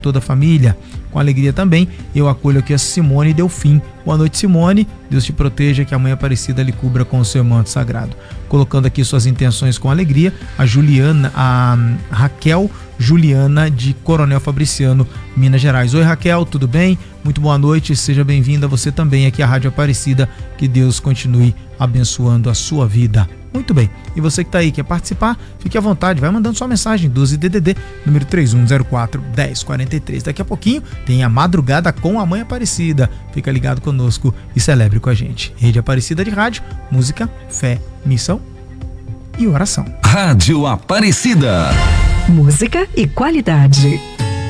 toda a família. Com alegria também, eu acolho aqui a Simone Delfim. Boa noite, Simone. Deus te proteja, que a Mãe Aparecida lhe cubra com o seu manto sagrado. Colocando aqui suas intenções com alegria, a Raquel Juliana de Coronel Fabriciano, Minas Gerais. Oi, Raquel, tudo bem? Muito boa noite, seja bem-vinda você também aqui à Rádio Aparecida. Que Deus continue abençoando a sua vida. Muito bem, e você que está aí, quer participar, fique à vontade, vai mandando sua mensagem, 12DDD, número 3104-1043. Daqui a pouquinho tem a Madrugada com a Mãe Aparecida. Fica ligado conosco e celebre com a gente. Rede Aparecida de Rádio, música, fé, missão e oração. Rádio Aparecida. Música e qualidade.